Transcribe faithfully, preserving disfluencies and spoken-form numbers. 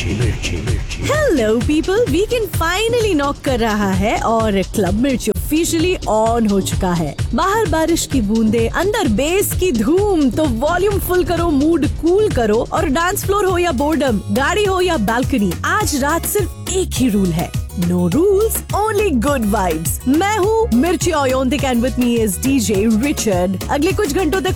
मिर्ची मिर्ची मिर्ची। Hello people, weekend finally knock कर रहा है और क्लब मिर्ची ऑफिशियली ऑन हो चुका है। बाहर बारिश की बूंदे, अंदर बेस की धूम, तो वॉल्यूम फुल करो, मूड कूल करो और डांस फ्लोर हो या बोर्डम, गाड़ी हो या बालकनी, आज रात सिर्फ एक ही रूल है, no rules only good vibes. मैं हूँ मिर्ची ओयोंतिक and with me is DJ Richard. अगले कुछ घंटों तक